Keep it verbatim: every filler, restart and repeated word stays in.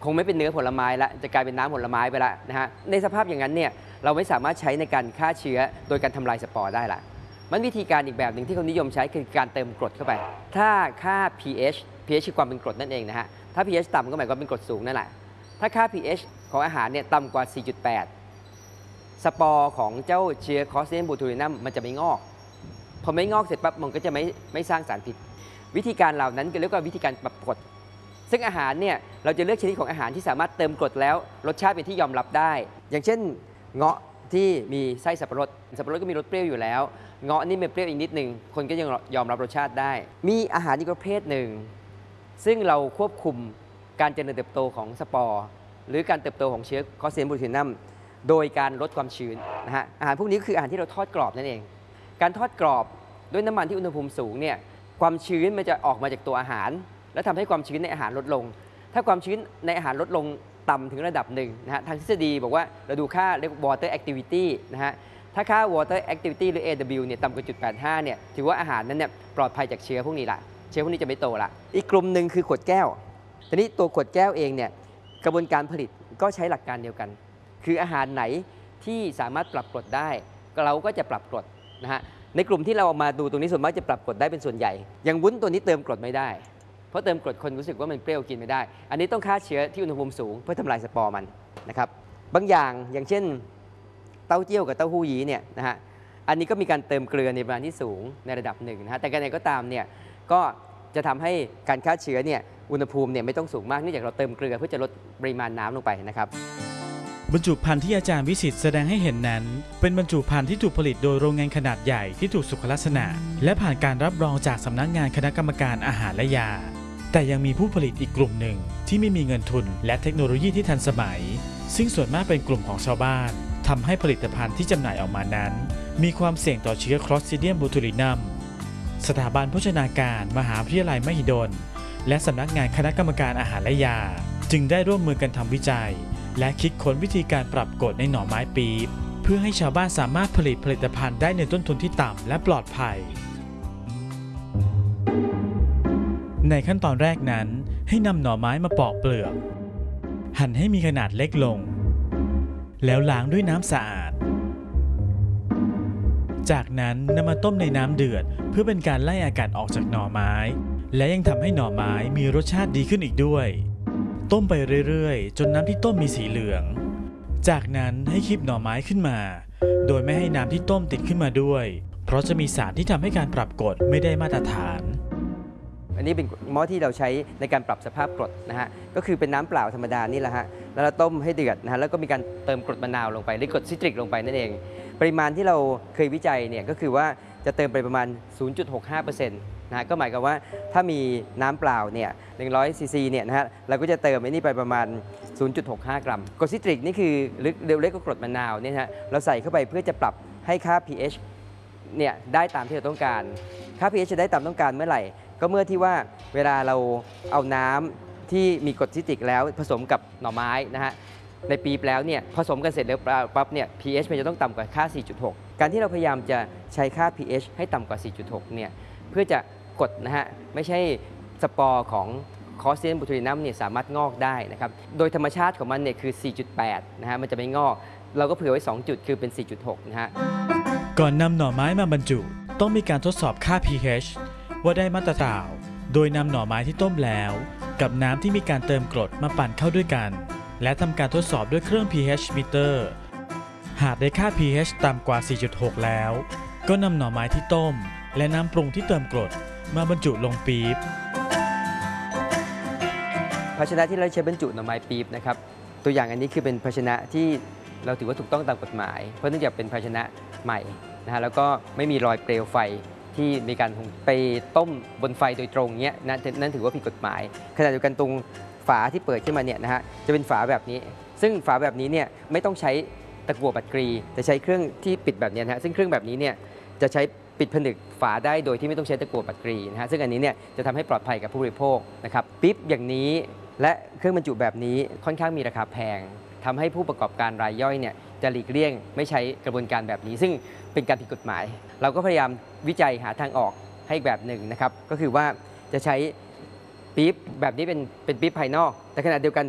คงไม่เป็นเนื้อผลไม้ละจะกลายเป็นน้ำผลไม้ไปละนะฮะในสภาพอย่างนั้นเนี่ยเราไม่สามารถใช้ในการฆ่าเชื้อโดยการทำลายสปอร์ได้ละมันวิธีการอีกแบบหนึ่งที่เขานิยมใช้คือการเติมกรดเข้าไปถ้าค่า pH pH คือความเป็นกรดนั่นเองนะฮะถ้า pH ต่ำก็หมายความเป็นกรดสูงนั่นแหละถ้าค่า pH ของอาหารเนี่ยต่ำกว่า สี่จุดแปด สปอร์ของเจ้าเชื้อ Clostridium botulinum มันจะไม่งอกพอไม่งอกเสร็จปั๊บมันก็จะไม่ไม่สร้างสารพิษวิธีการเหล่านั้นก็เรียกว่าวิธีการปรับกรดซึ่งอาหารเนี่ยเราจะเลือกชนิดของอาหารที่สามารถเติมกรดแล้วรสชาติเป็นที่ยอมรับได้อย่างเช่นเงาะที่มีไส้สับปะรดสับปะรดก็มีรสเปรี้ยวอยู่แล้วเงาะนี่มันเปรี้ยวอีกนิดนึงคนก็ยังยอมรับรสชาติได้มีอาหารอีกประเภทหนึ่งซึ่งเราควบคุมการเจริญเติบโตของสปอร์หรือการเติบโตของเชื้อ Clostridium botulinum โดยการลดความชื้นนะฮะอาหารพวกนี้คืออาหารที่เราทอดกรอบนั่นเองการทอดกรอบด้วยน้ำมันที่อุณหภูมิสูงเนี่ยความชื้นมันจะออกมาจากตัวอาหารและทำให้ความชื้นในอาหารลดลงถ้าความชื้นในอาหารลดลงต่ำถึงระดับหนึ่งนะฮะทางทฤษฎีบอกว่าเราดูค่าเรียก water activity นะฮะถ้าค่า water activity หรือ เอ ดับเบิลยู เนี่ยต่ำกว่า จุดแปดห้า เนี่ยถือว่าอาหารนั้นเนี่ยปลอดภัยจากเชื้อพวกนี้ละเชื้อพวกนี้จะไม่โตละอีกกลุ่มหนึ่งคือขวดแก้วทีนี้ตัวขวดแก้วเองเนี่ยกระบวนการผลิตก็ใช้หลักการเดียวกันคืออาหารไหนที่สามารถปรับกรดได้เราก็จะปรับกรดนะฮะในกลุ่มที่เรามาดูตรงนี้ส่วนมากจะปรับกรดได้เป็นส่วนใหญ่อย่างวุ้นตัวนี้เติมกรดไม่ได้เพราะเติมกรดคนรู้สึกว่ามันเปรี้ยวกินไม่ได้อันนี้ต้องฆ่าเชื้อที่อุณหภูมิสูงเพื่อทำลายสปอร์มันนะครับบางอย่างอย่างเช่นเต้าเจี้ยวกับเต้าหู้ยี้เนี่ยนะฮะอันนี้ก็มีการเติมเกลือในปริมาณที่สูงในระดับหนึ่งนะฮะแต่การใดก็ตามเนี่ยก็จะทำให้การฆ่าเชื้อเนี่ยอุณหภูมิเนี่ยไม่ต้องสูงมากเนื่องจากเราเติมเกลือเพื่อจะลดปริมาณน้ำลงไปนะครับบรรจุภัณฑ์ที่อาจารย์วิสิตแสดงให้เห็นนั้นเป็นบรรจุภัณฑ์ที่ถูกผลิตโดยโรงงานขนาดใหญ่ที่ถูกสุขลักษณะและผ่านการรับรองจากสำนักงานคณะกรรมการอาหารและยาแต่ยังมีผู้ผลิตอีกกลุ่มหนึ่งที่ไม่มีเงินทุนและเทคโนโลยีที่ทันสมัยซึ่งส่วนมากเป็นกลุ่มของชาวบ้านทำให้ผลิตภัณฑ์ที่จำหน่ายออกมานั้นมีความเสี่ยงต่อเชื้อ Clostridium botulinum สถาบันโภชนาการมหาวิทยาลัยมหิดลและสำนักงานคณะกรรมการอาหารและยาจึงได้ร่วมมือกันทำวิจัยและคิดค้นวิธีการปรับกรดในหน่อไม้ปี๊บเพื่อให้ชาวบ้านสามารถผลิตผลิตภัณฑ์ได้ในต้นทุนที่ต่ำและปลอดภัยในขั้นตอนแรกนั้นให้นำหน่อไม้มาปอกเปลือกหั่นให้มีขนาดเล็กลงแล้วล้างด้วยน้ำสะอาดจากนั้นนำมาต้มในน้ำเดือดเพื่อเป็นการไล่อากาศออกจากหน่อไม้และยังทำให้หน่อไม้มีรสชาติดีขึ้นอีกด้วยต้มไปเรื่อยๆจนน้ำที่ต้มมีสีเหลืองจากนั้นให้คีบหน่อไม้ขึ้นมาโดยไม่ให้น้ำที่ต้มติดขึ้นมาด้วยเพราะจะมีสารที่ทำให้การปรับกรดไม่ได้มาตรฐานอันนี้เป็นหม้อที่เราใช้ในการปรับสภาพกรดนะฮะก็คือเป็นน้ำเปล่าธรรมดานี่แหละฮะแล้วเราต้มให้เดือดนะฮะแล้วก็มีการเติมกรดมะนาวลงไปหรือกรดซิตริกลงไปนั่นเองปริมาณที่เราเคยวิจัยเนี่ยก็คือว่าจะเติมไปประมาณ ศูนย์จุดหกห้าเปอร์เซ็นต์ นะฮะก็หมายความว่าถ้ามีน้ำเปล่าเนี่ยหนึ่งร้อยซีซีเนี่ยนะฮะเราก็จะเติมไอ้นี่ไปประมาณ ศูนย์จุดหกห้ากรัมกรดซิตริกนี่คือเร็วเล็กกว่ากรดมะนาวเนี่ยฮะเราใส่เข้าไปเพื่อจะปรับให้ค่า pH เนี่ยได้ตามที่เราต้องการค่า pH จะได้ตามต้องการเมื่อไหร่ก็เมื่อที่ว่าเวลาเราเอาน้ำที่มีกรดซิตริกแล้วผสมกับหน่อไม้นะฮะในปี๊บแล้วเนี่ยผสมกันเสร็จแล้วปั๊บเนี่ย pH มันจะต้องต่ำกว่าค่า สี่จุดหก การที่เราพยายามจะใช้ค่า pH ให้ต่ำกว่า สี่จุดหก เนี่ยเพื่อจะกดนะฮะไม่ใช่สปอร์ของ Clostridium botulinum เนี่ยสามารถงอกได้นะครับโดยธรรมชาติของมันเนี่ยคือ สี่จุดแปด นะฮะมันจะไม่งอกเราก็เผื่อไว้สองจุดคือเป็น สี่จุดหก นะฮะก่อนนำหน่อไม้มาบรรจุต้องมีการทดสอบค่า pH ว่าได้มาตรฐานโดยนำหน่อไม้ที่ต้มแล้วกับน้ำที่มีการเติมกรดมาปั่นเข้าด้วยกันและทำการทดสอบด้วยเครื่อง pH meter หากได้ค่า pH ต่ำกว่า สี่จุดหก แล้วก็นำหน่อไม้ที่ต้มและน้ำปรุงที่เติมกรดมาบรรจุลงปี๊บภาชนะที่เราใช้บรรจุหน่อไม้ปี๊บนะครับตัวอย่างอันนี้คือเป็นภาชนะที่เราถือว่าถูกต้องตามกฎหมายเพราะเนื่องจากเป็นภาชนะใหม่นะฮะแล้วก็ไม่มีรอยเปลวไฟที่มีการไปต้มบนไฟโดยตรงเนี้ยนั่นนั่นถือว่าผิดกฎหมายขณะเดียวกันตรงฝาที่เปิดขึ้นมาเนี่ยนะฮะจะเป็นฝาแบบนี้ซึ่งฝาแบบนี้เนี่ยไม่ต้องใช้ตะกั่วบัดกรีแต่ใช้เครื่องที่ปิดแบบนี้นะฮะซึ่งเครื่องแบบนี้เนี่ยจะใช้ปิดผนึกฝาได้โดยที่ไม่ต้องใช้ตะกั่วบัดกรีนะฮะซึ่งอันนี้เนี่ยจะทำให้ปลอดภัยกับผู้บริโภคนะครับปิ๊บอย่างนี้และเครื่องบรรจุแบบนี้ค่อนข้างมีราคาแพงทำให้ผู้ประกอบการรายย่อยเนี่ยจะหลีกเลี่ยงไม่ใช้กระบวนการแบบนี้ซึ่งเป็นการผิดกฎหมายเราก็พยายามวิจัยหาทางออกให้แบบหนึ่งนะครับก็คือว่าจะใช้ปี๊บแบบนี้เป็นเป็นปี๊บภายนอกแต่ขณะเดียวกัน